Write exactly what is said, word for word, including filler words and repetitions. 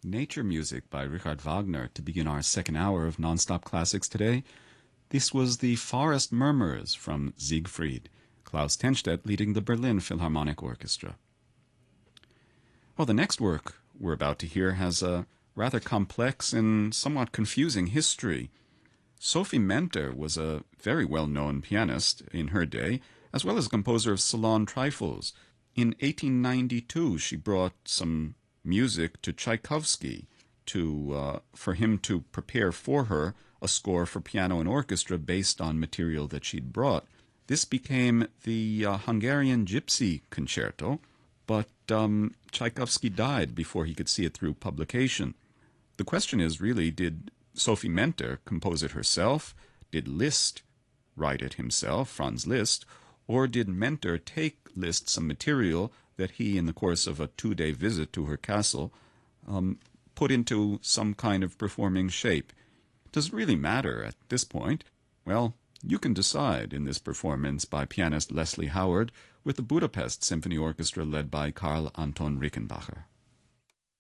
Nature Music by Richard Wagner to begin our second hour of Nonstop Classics today. This was the Forest Murmurs from Siegfried, Klaus Tenstedt leading the Berlin Philharmonic Orchestra. Well, the next work we're about to hear has a rather complex and somewhat confusing history. Sophie Menter was a very well-known pianist in her day, as well as a composer of Salon trifles. In eighteen ninety-two, she brought some music to Tchaikovsky to uh, for him to prepare for her a score for piano and orchestra based on material that she'd brought. This became the uh, Hungarian Gypsy Concerto, but um, Tchaikovsky died before he could see it through publication. The question is really, did Sophie Menter compose it herself? Did Liszt write it himself, Franz Liszt? Or did Menter take Liszt some material that he, in the course of a two-day visit to her castle, um, put into some kind of performing shape? Does it really matter at this point? Well, you can decide in this performance by pianist Leslie Howard with the Budapest Symphony Orchestra led by Karl Anton Rickenbacher.